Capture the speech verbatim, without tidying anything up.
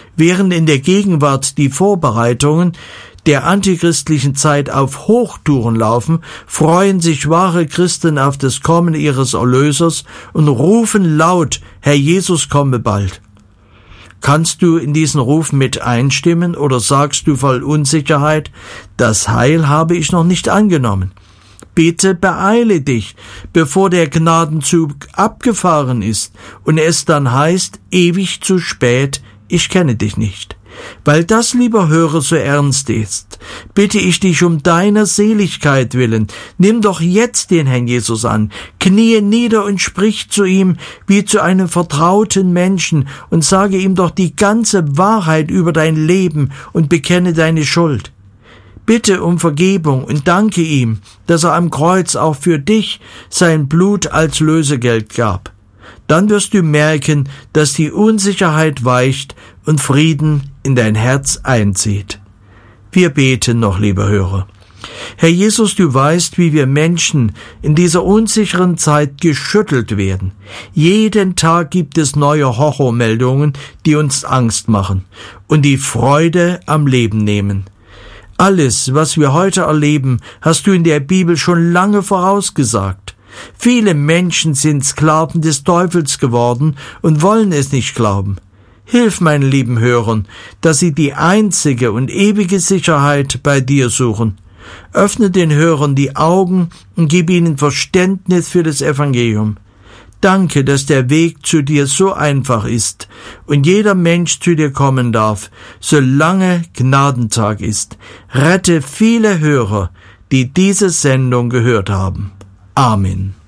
Während in der Gegenwart die Vorbereitungen der antichristlichen Zeit auf Hochtouren laufen, freuen sich wahre Christen auf das Kommen ihres Erlösers und rufen laut: Herr Jesus, komme bald. Kannst du in diesen Ruf mit einstimmen oder sagst du voll Unsicherheit: Das Heil habe ich noch nicht angenommen? Bitte beeile dich, bevor der Gnadenzug abgefahren ist und es dann heißt: ewig zu spät, ich kenne dich nicht. Weil das, lieber Hörer, so ernst ist, bitte ich dich um deiner Seligkeit willen, nimm doch jetzt den Herrn Jesus an, kniee nieder und sprich zu ihm wie zu einem vertrauten Menschen und sage ihm doch die ganze Wahrheit über dein Leben und bekenne deine Schuld. Bitte um Vergebung und danke ihm, dass er am Kreuz auch für dich sein Blut als Lösegeld gab. Dann wirst du merken, dass die Unsicherheit weicht und Frieden in dein Herz einzieht. Wir beten noch, lieber Hörer. Herr Jesus, du weißt, wie wir Menschen in dieser unsicheren Zeit geschüttelt werden. Jeden Tag gibt es neue Horrormeldungen, die uns Angst machen und die Freude am Leben nehmen. Alles, was wir heute erleben, hast du in der Bibel schon lange vorausgesagt. Viele Menschen sind Sklaven des Teufels geworden und wollen es nicht glauben. Hilf meinen lieben Hörern, dass sie die einzige und ewige Sicherheit bei dir suchen. Öffne den Hörern die Augen und gib ihnen Verständnis für das Evangelium. Danke, dass der Weg zu dir so einfach ist und jeder Mensch zu dir kommen darf, solange Gnadentag ist. Rette viele Hörer, die diese Sendung gehört haben. Amen.